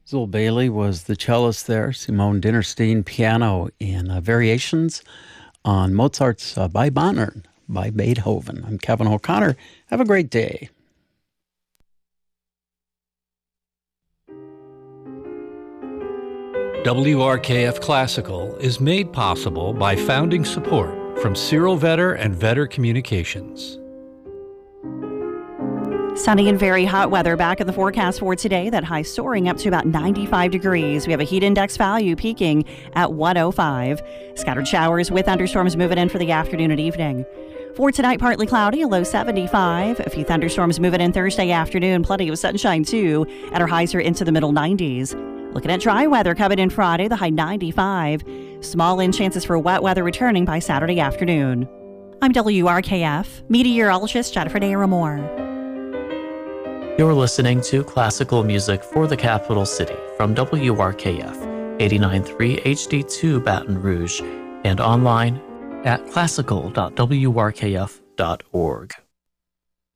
Zoll Bailey was the cellist there. Simone Dinnerstein piano in variations on Mozart's Bei Bonnern by Beethoven. I'm Kevin O'Connor. Have a great day. WRKF Classical is made possible by founding support from Cyril Vetter and Vetter Communications. Sunny and very hot weather back in the forecast for today. That high soaring up to about 95 degrees. We have a heat index value peaking at 105. Scattered showers with thunderstorms moving in for the afternoon and evening. For tonight, partly cloudy, a low 75. A few thunderstorms moving in Thursday afternoon. Plenty of sunshine too, and our highs are into the middle 90s. Looking at dry weather coming in Friday, the high 95. Small in chances for wet weather returning by Saturday afternoon. I'm WRKF meteorologist Jennifer Naramore. You're listening to classical music for the capital city from WRKF 89.3 HD2 Baton Rouge and online at classical.wrkf.org.